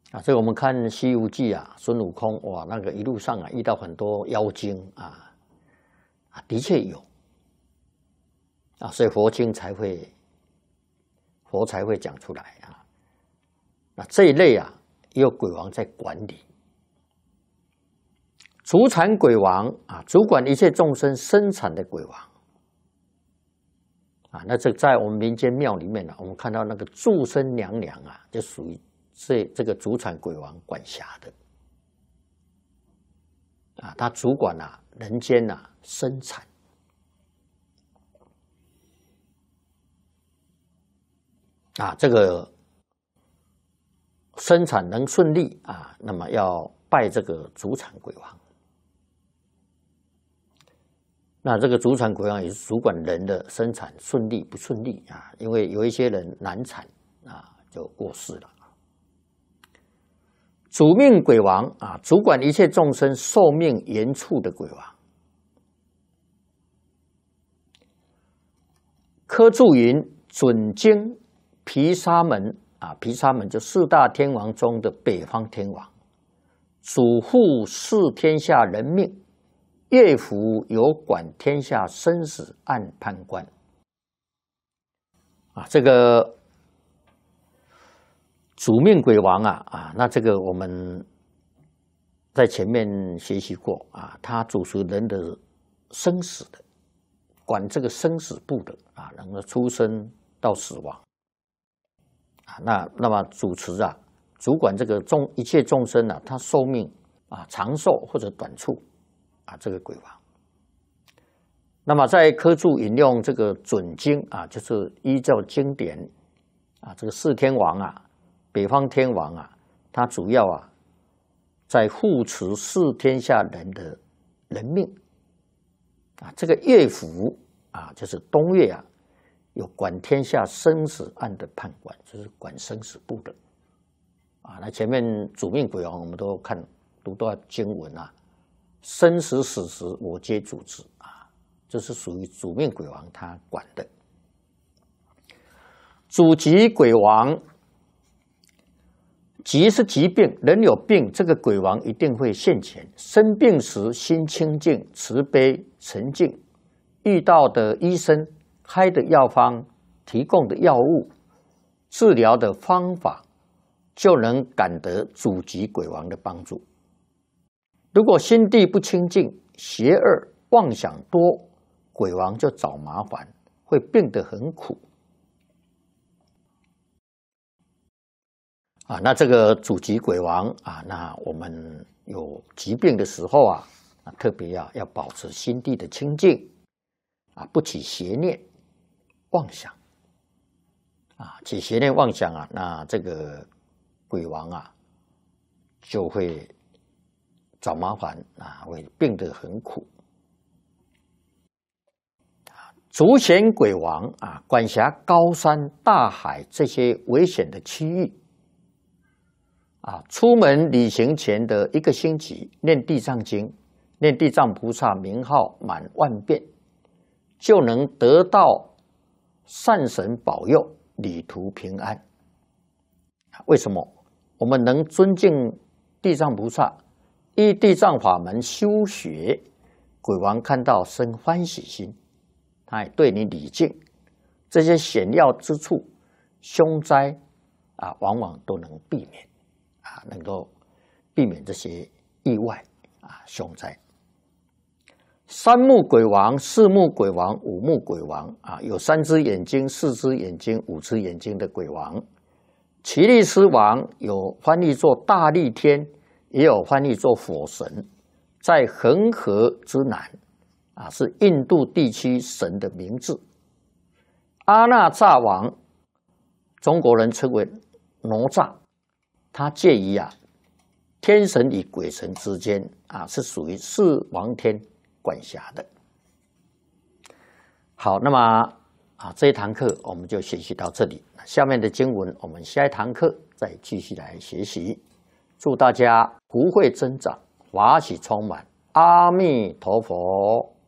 所以我们看《西游记》啊，孙悟空哇，那个一路上啊遇到很多妖精的确有所以佛才会讲出来那这一类也有鬼王在管理。主产鬼王主管一切众生生产的鬼王那这在我们民间庙里面我们看到那个祝生娘娘就属于这个主产鬼王管辖的他主管人间生产这个生产能顺利那么要拜这个主产鬼王。那这个主产鬼王也是主管人的生产顺利不顺利因为有一些人难产就过世了。主命鬼王主管一切众生寿命延促的鬼王。科注云准经毗沙门毗沙门就四大天王中的北方天王，主护四天下人命。乐府有管天下生死案判官这个主命鬼王那这个我们在前面学习过他主持人的生死的，管这个生死簿的能够出生到死亡那么主管这个一切众生他寿命长寿或者短促这个鬼王。那么在科注引用这个准经就是依照经典这个四天王北方天王他主要在护持四天下人的人命这个乐府就是东岳有管天下生死案的判官，就是管生死簿的那前面主命鬼王我们都读到经文生死死时我皆主之这是属于主命鬼王他管的。主疾鬼王，疾是疾病，人有病，这个鬼王一定会现前。生病时心清净、慈悲、沉静，遇到的医生开的药方、提供的药物、治疗的方法，就能感得主疾鬼王的帮助。如果心地不清净、邪恶、妄想多，鬼王就找麻烦，会病得很苦那这个主疾鬼王那我们有疾病的时候特别要保持心地的清净不起邪念妄想起邪念妄想那这个鬼王就会找麻烦会病得很苦。主显鬼王管辖高山大海这些危险的区域出门旅行前的1个星期念地藏经，念地藏菩萨名号满万遍，就能得到善神保佑，旅途平安。为什么我们能尊敬地藏菩萨，依地藏法门修学，鬼王看到生欢喜心，他也对你礼敬，这些险要之处凶灾往往都能避免能够避免这些意外凶灾。3目鬼王、4目鬼王、5目鬼王有3只眼睛、4只眼睛、5只眼睛的鬼王。奇力斯王有翻译作大力天，也有翻译作火神，在恒河之南是印度地区神的名字。阿那吒王，中国人称为哪吒，他介于天神与鬼神之间是属于四王天管辖的。好，那么这一堂课我们就学习到这里，下面的经文我们下一堂课再继续来学习。祝大家福慧增长，法喜充满，阿弥陀佛。